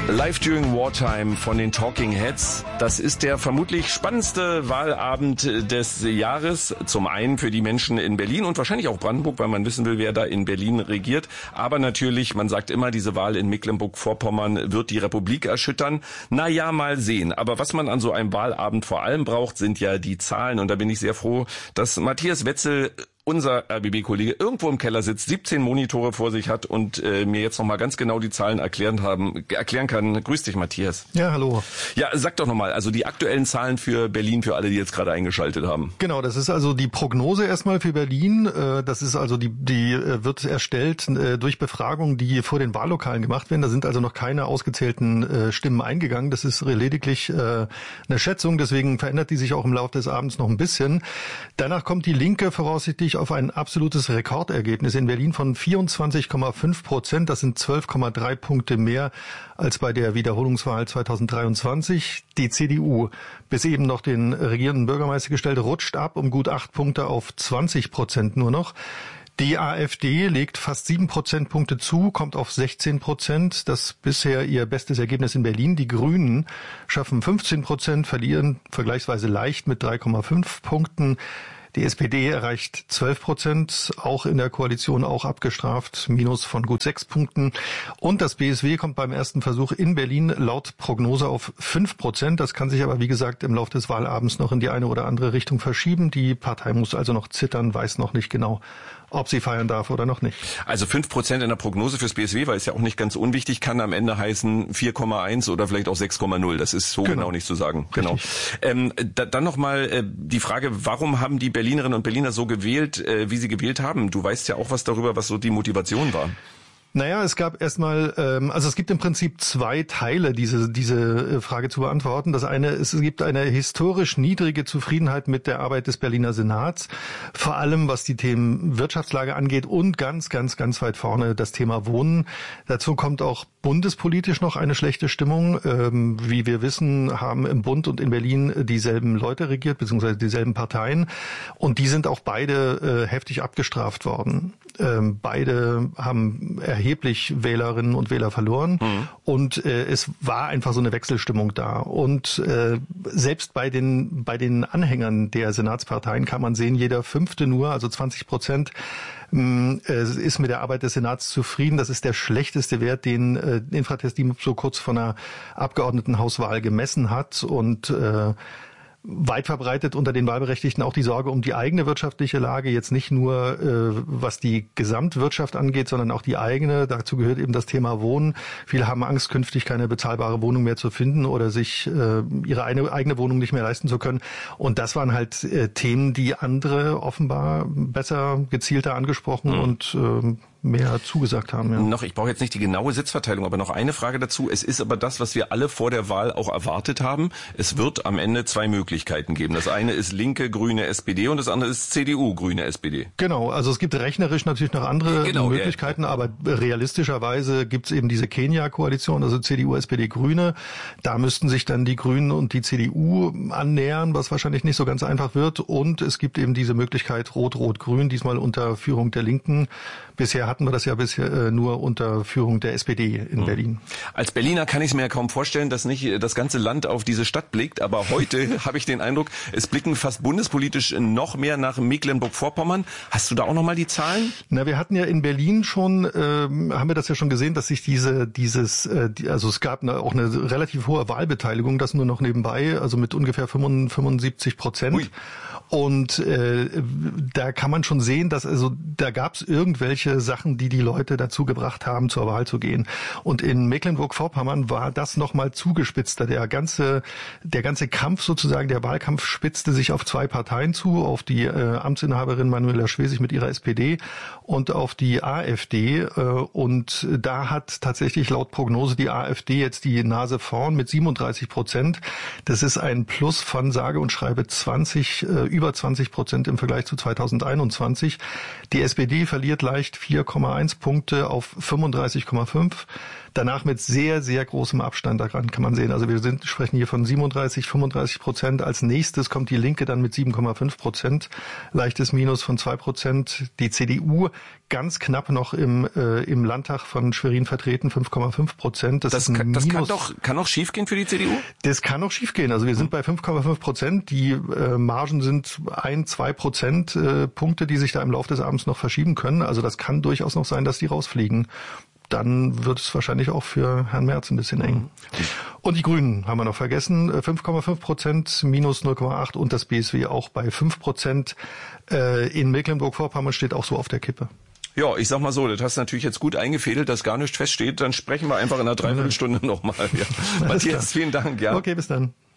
Live During Wartime von den Talking Heads. Das ist der vermutlich spannendste Wahlabend des Jahres. Zum einen für die Menschen in Berlin und wahrscheinlich auch Brandenburg, weil man wissen will, wer da in Berlin regiert. Aber natürlich, man sagt immer, diese Wahl in Mecklenburg-Vorpommern wird die Republik erschüttern. Naja, mal sehen. Aber was man an so einem Wahlabend vor allem braucht, sind ja die Zahlen. Und da bin ich sehr froh, dass Matthias Wetzel, unser RBB-Kollege, irgendwo im Keller sitzt, 17 Monitore vor sich hat und mir jetzt nochmal ganz genau die Zahlen erklären kann. Grüß dich, Matthias. Ja, hallo. Ja, sag doch nochmal, also die aktuellen Zahlen für Berlin, für alle, die jetzt gerade eingeschaltet haben. Genau, das ist also die Prognose erstmal für Berlin. Das ist also die wird erstellt durch Befragungen, die vor den Wahllokalen gemacht werden. Da sind also noch keine ausgezählten Stimmen eingegangen. Das ist lediglich eine Schätzung, deswegen verändert die sich auch im Laufe des Abends noch ein bisschen. Danach kommt die Linke voraussichtlich auf ein absolutes Rekordergebnis in Berlin von 24,5%. Das sind 12,3 Punkte mehr als bei der Wiederholungswahl 2023. Die CDU, bis eben noch den regierenden Bürgermeister gestellt, rutscht ab um gut 8 Punkte auf 20% nur noch. Die AfD legt fast 7 Prozentpunkte zu, kommt auf 16%. Das bisher ihr bestes Ergebnis in Berlin. Die Grünen schaffen 15%, verlieren vergleichsweise leicht mit 3,5 Punkten. Die SPD erreicht 12%, auch in der Koalition auch abgestraft, Minus von gut 6 Punkten. Und das BSW kommt beim ersten Versuch in Berlin laut Prognose auf 5%. Das kann sich aber, wie gesagt, im Laufe des Wahlabends noch in die eine oder andere Richtung verschieben. Die Partei muss also noch zittern, weiß noch nicht genau, ob sie feiern darf oder noch nicht. Also 5% in der Prognose fürs BSW, weil es ja auch nicht ganz unwichtig, kann am Ende heißen 4,1 oder vielleicht auch 6,0. Das ist so genau nicht zu sagen. Genau. Dann nochmal die Frage, warum haben die Berlinerinnen und Berliner so gewählt, wie sie gewählt haben? Du weißt ja auch was darüber, was so die Motivation war. Naja, es gab erstmal, also es gibt im Prinzip zwei Teile, diese Frage zu beantworten. Das eine ist, es gibt eine historisch niedrige Zufriedenheit mit der Arbeit des Berliner Senats, vor allem was die Themen Wirtschaftslage angeht und ganz weit vorne das Thema Wohnen. Dazu kommt auch bundespolitisch noch eine schlechte Stimmung. Wie wir wissen, haben im Bund und in Berlin dieselben Leute regiert, beziehungsweise dieselben Parteien. Und die sind auch beide heftig abgestraft worden. Beide haben erheblich Wählerinnen und Wähler verloren. Und es war einfach so eine Wechselstimmung da. Und selbst bei den Anhängern der Senatsparteien kann man sehen, jeder Fünfte nur, also 20%, ist mit der Arbeit des Senats zufrieden. Das ist der schlechteste Wert, den Infratest so kurz vor einer Abgeordnetenhauswahl gemessen hat. Und weit verbreitet unter den Wahlberechtigten auch die Sorge um die eigene wirtschaftliche Lage, jetzt nicht nur was die Gesamtwirtschaft angeht, sondern auch die eigene. Dazu gehört eben das Thema Wohnen. Viele haben Angst, künftig keine bezahlbare Wohnung mehr zu finden oder sich ihre eigene Wohnung nicht mehr leisten zu können. Und das waren halt Themen, die andere offenbar besser, gezielter angesprochen und mehr zugesagt haben. Ja. Ich brauche jetzt nicht die genaue Sitzverteilung, aber noch eine Frage dazu. Es ist aber das, was wir alle vor der Wahl auch erwartet haben. Es wird am Ende zwei Möglichkeiten geben. Das eine ist Linke, Grüne, SPD und das andere ist CDU, Grüne, SPD. Genau, also es gibt rechnerisch natürlich noch andere Möglichkeiten, aber realistischerweise gibt es eben diese Kenia-Koalition, also CDU, SPD, Grüne. Da müssten sich dann die Grünen und die CDU annähern, was wahrscheinlich nicht so ganz einfach wird. Und es gibt eben diese Möglichkeit Rot-Rot-Grün, diesmal unter Führung der Linken. Bisher hatten wir das ja bisher nur unter Führung der SPD in Berlin. Als Berliner kann ich es mir ja kaum vorstellen, dass nicht das ganze Land auf diese Stadt blickt, aber heute habe ich den Eindruck, es blicken fast bundespolitisch noch mehr nach Mecklenburg-Vorpommern. Hast du da auch nochmal die Zahlen? Na, wir hatten ja in Berlin schon, haben wir das ja schon gesehen, dass sich also es gab auch eine relativ hohe Wahlbeteiligung, das nur noch nebenbei, also mit ungefähr 75%. Ui. Und da kann man schon sehen, dass da gab es irgendwelche Sachen, die Leute dazu gebracht haben, zur Wahl zu gehen. Und in Mecklenburg-Vorpommern war das nochmal zugespitzter. Der ganze Kampf sozusagen, der Wahlkampf spitzte sich auf zwei Parteien zu, auf die Amtsinhaberin Manuela Schwesig mit ihrer SPD und auf die AfD. Und da hat tatsächlich laut Prognose die AfD jetzt die Nase vorn mit 37%. Das ist ein Plus von sage und schreibe über 20% im Vergleich zu 2021. Die SPD verliert leicht 4,1 Punkte auf 35,5. Danach mit sehr, sehr großem Abstand daran kann man sehen. Also wir sprechen hier von 37-35%. Als nächstes kommt die Linke dann mit 7,5%. Leichtes Minus von 2%. Die CDU ganz knapp noch im Landtag von Schwerin vertreten, 5,5%. Das kann doch schiefgehen für die CDU? Das kann noch schiefgehen. Also wir sind bei 5,5%. Die Margen sind 1-2 Prozentpunkte, die sich da im Laufe des Abends noch verschieben können. Also das kann durchaus noch sein, dass die rausfliegen. Dann wird es wahrscheinlich auch für Herrn Merz ein bisschen eng. Und die Grünen haben wir noch vergessen. 5,5%, minus 0,8 und das BSW auch bei 5%. In Mecklenburg-Vorpommern steht auch so auf der Kippe. Ja, ich sag mal so, das hast du natürlich jetzt gut eingefädelt, dass gar nichts feststeht. Dann sprechen wir einfach in einer Dreiviertelstunde nochmal. Ja. Matthias, vielen Dank. Ja. Okay, bis dann.